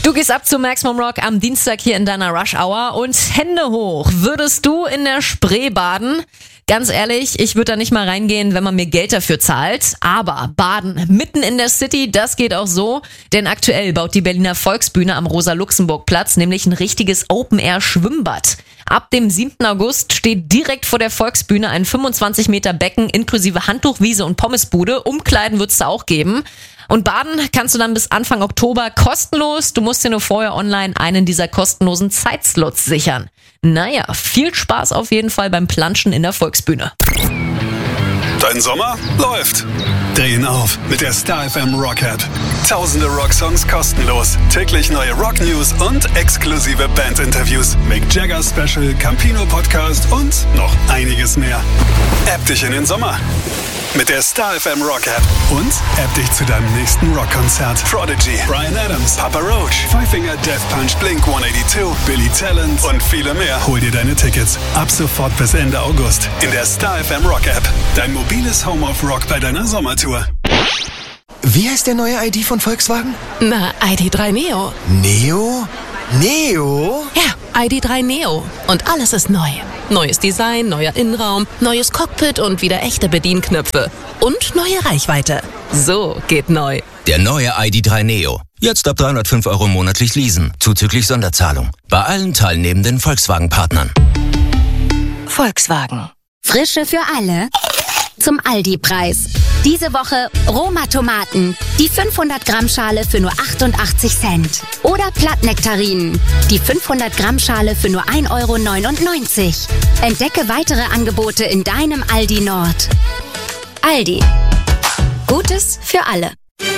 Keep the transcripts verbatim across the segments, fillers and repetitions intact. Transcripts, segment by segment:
Du gehst ab zu Maximum Rock am Dienstag hier in deiner Rush Hour und Hände hoch. Würdest du in der Spree baden? Ganz ehrlich, ich würde da nicht mal reingehen, wenn man mir Geld dafür zahlt. Aber baden mitten in der City, das geht auch so. Denn aktuell baut die Berliner Volksbühne am Rosa-Luxemburg-Platz nämlich ein richtiges Open-Air-Schwimmbad. Ab dem siebten August steht direkt vor der Volksbühne ein fünfundzwanzig Meter Becken inklusive Handtuchwiese und Pommesbude. Umkleiden wird's da auch geben. Und baden kannst du dann bis Anfang Oktober kostenlos. Du musst dir nur vorher online einen dieser kostenlosen Zeitslots sichern. Naja, viel Spaß auf jeden Fall beim Planschen in der Volksbühne. Dein Sommer läuft. Dreh ihn auf mit der Star F M Rock App. Tausende Rocksongs kostenlos. Täglich neue Rock-News und exklusive Band-Interviews. Mick Jagger Special, Campino Podcast und noch einiges mehr. App dich in den Sommer mit der Star F M Rock App. Und App dich zu deinem nächsten Rockkonzert. Prodigy, Bryan Adams, Papa Roach, Five Finger Death Punch, Blink hundertzweiundachtzig, Billy Talent und viele mehr. Hol dir deine Tickets ab sofort bis Ende August in der Star F M Rock App. Dein mobiles Home of Rock bei deiner Sommertour. Wie heißt der neue I D von Volkswagen? Na, I D drei Neo. Neo? Neo? Ja, I D drei Neo. Und alles ist neu. Neues Design, neuer Innenraum, neues Cockpit und wieder echte Bedienknöpfe. Und neue Reichweite. So geht neu. Der neue I D drei Neo. Jetzt ab dreihundertfünf Euro monatlich leasen, zuzüglich Sonderzahlung. Bei allen teilnehmenden Volkswagen-Partnern. Volkswagen. Frische für alle. Zum Aldi-Preis. Diese Woche Roma-Tomaten. Die fünfhundert Gramm Schale für nur achtundachtzig Cent. Oder Plattnektarinen. Die fünfhundert Gramm Schale für nur ein Euro neunundneunzig. Entdecke weitere Angebote in deinem Aldi Nord. Aldi. Gutes für alle.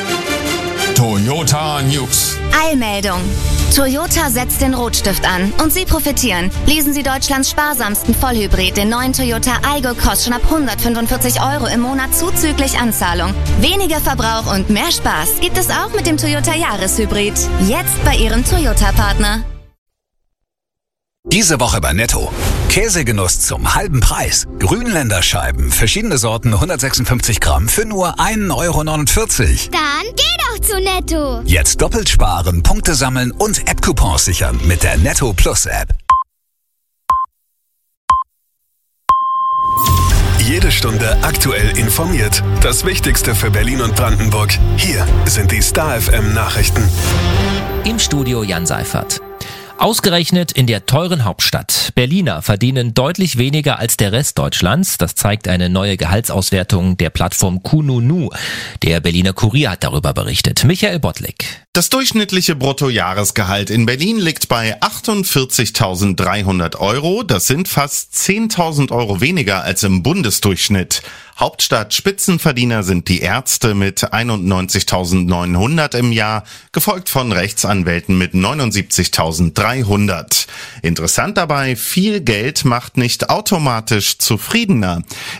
Toyota News. Eilmeldung. Toyota setzt den Rotstift an und Sie profitieren. Lesen Sie Deutschlands sparsamsten Vollhybrid, den neuen Toyota Aygo, kostet schon ab hundertfünfundvierzig Euro im Monat zuzüglich Anzahlung. Weniger Verbrauch und mehr Spaß gibt es auch mit dem Toyota Jahreshybrid. Jetzt bei Ihrem Toyota-Partner. Diese Woche bei Netto. Käsegenuss zum halben Preis. Grünländerscheiben, verschiedene Sorten, hundertsechsundfünfzig Gramm für nur ein Euro neunundvierzig. Dann geh doch zu Netto. Jetzt doppelt sparen, Punkte sammeln und App-Coupons sichern mit der Netto Plus App. Jede Stunde aktuell informiert. Das Wichtigste für Berlin und Brandenburg. Hier sind die Star F M Nachrichten. Im Studio Jan Seifert. Ausgerechnet in der teuren Hauptstadt. Berliner verdienen deutlich weniger als der Rest Deutschlands. Das zeigt eine neue Gehaltsauswertung der Plattform Kununu. Der Berliner Kurier hat darüber berichtet. Michael Bottlik. Das durchschnittliche Bruttojahresgehalt in Berlin liegt bei achtundvierzigtausenddreihundert Euro. Das sind fast zehntausend Euro weniger als im Bundesdurchschnitt. Hauptstadt-Spitzenverdiener sind die Ärzte mit einundneunzigtausendneunhundert im Jahr, gefolgt von Rechtsanwälten mit neunundsiebzigtausenddreihundert. Interessant dabei, viel Geld macht nicht automatisch zufriedener.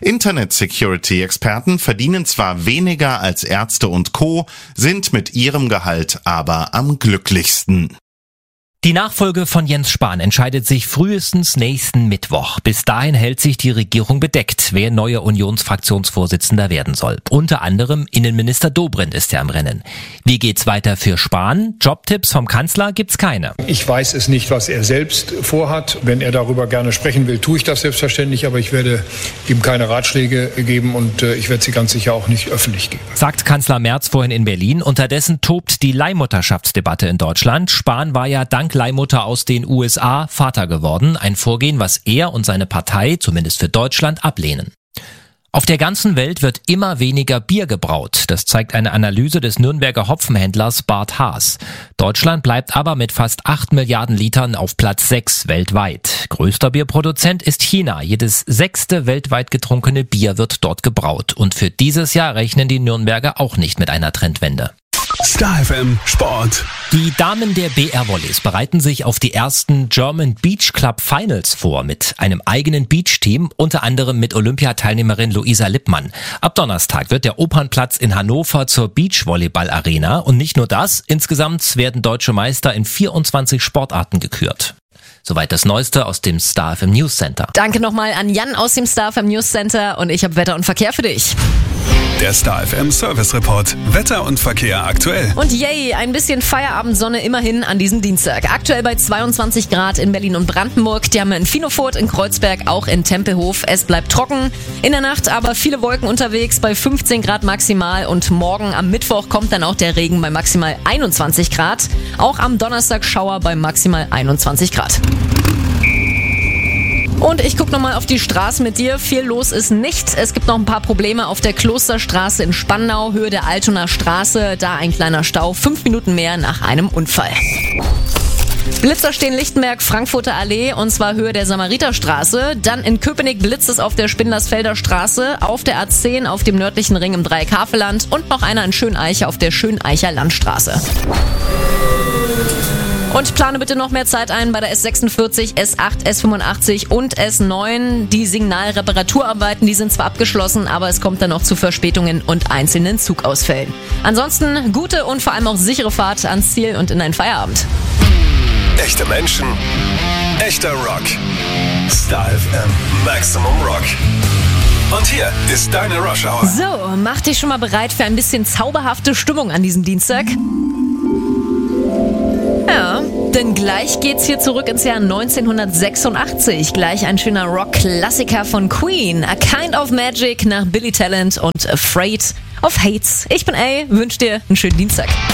Internet-Security-Experten verdienen zwar weniger als Ärzte und Co., sind mit ihrem Gehalt aber am glücklichsten. Die Nachfolge von Jens Spahn entscheidet sich frühestens nächsten Mittwoch. Bis dahin hält sich die Regierung bedeckt, wer neuer Unionsfraktionsvorsitzender werden soll. Unter anderem Innenminister Dobrindt ist ja im Rennen. Wie geht's weiter für Spahn? Jobtipps vom Kanzler gibt's keine. Ich weiß es nicht, was er selbst vorhat. Wenn er darüber gerne sprechen will, tue ich das selbstverständlich, aber ich werde ihm keine Ratschläge geben und ich werde sie ganz sicher auch nicht öffentlich geben. Sagt Kanzler Merz vorhin in Berlin. Unterdessen tobt die Leihmutterschaftsdebatte in Deutschland. Spahn war ja dank Leihmutter aus den U S A Vater geworden. Ein Vorgehen, was er und seine Partei, zumindest für Deutschland, ablehnen. Auf der ganzen Welt wird immer weniger Bier gebraut. Das zeigt eine Analyse des Nürnberger Hopfenhändlers Bart Haas. Deutschland bleibt aber mit fast acht Milliarden Litern auf Platz sechs weltweit. Größter Bierproduzent ist China. Jedes sechste weltweit getrunkene Bier wird dort gebraut. Und für dieses Jahr rechnen die Nürnberger auch nicht mit einer Trendwende. Star F M Sport. Die Damen der B R Volleys bereiten sich auf die ersten German Beach Club Finals vor mit einem eigenen Beach-Team, unter anderem mit Olympiateilnehmerin Luisa Lippmann. Ab Donnerstag wird der Opernplatz in Hannover zur Beachvolleyball-Arena und nicht nur das, insgesamt werden deutsche Meister in vierundzwanzig Sportarten gekürt. Soweit das Neueste aus dem Star F M News Center. Danke nochmal an Jan aus dem Star F M News Center und ich habe Wetter und Verkehr für dich. Der Star F M Service Report. Wetter und Verkehr aktuell. Und yay, ein bisschen Feierabendsonne immerhin an diesem Dienstag. Aktuell bei zweiundzwanzig Grad in Berlin und Brandenburg. Die haben wir in Finofurt, in Kreuzberg, auch in Tempelhof. Es bleibt trocken. In der Nacht aber viele Wolken unterwegs bei fünfzehn Grad maximal. Und morgen am Mittwoch kommt dann auch der Regen bei maximal einundzwanzig Grad. Auch am Donnerstag Schauer bei maximal einundzwanzig Grad. Und ich gucke nochmal auf die Straße mit dir. Viel los ist nicht. Es gibt noch ein paar Probleme auf der Klosterstraße in Spandau, Höhe der Altonaer Straße. Da ein kleiner Stau, fünf Minuten mehr nach einem Unfall. Blitzer stehen Lichtenberg, Frankfurter Allee, und zwar Höhe der Samariterstraße. Dann in Köpenick blitzt es auf der Spindlersfelder Straße, auf der A zehn auf dem nördlichen Ring im Dreieck-Havelland und noch einer in Schöneiche auf der Schöneicher Landstraße. Und plane bitte noch mehr Zeit ein bei der S sechsundvierzig, S acht, S fünfundachtzig und S neun. Die Signalreparaturarbeiten, die sind zwar abgeschlossen, aber es kommt dann noch zu Verspätungen und einzelnen Zugausfällen. Ansonsten gute und vor allem auch sichere Fahrt ans Ziel und in deinen Feierabend. Echte Menschen, echter Rock. Star F M Maximum Rock. Und hier ist deine Rush Hour. So, mach dich schon mal bereit für ein bisschen zauberhafte Stimmung an diesem Dienstag. Ja, denn gleich geht's hier zurück ins Jahr neunzehnhundertsechsundachtzig. Gleich ein schöner Rock-Klassiker von Queen. A Kind of Magic nach Billy Talent und Afraid of Hates. Ich bin A, wünsche dir einen schönen Dienstag.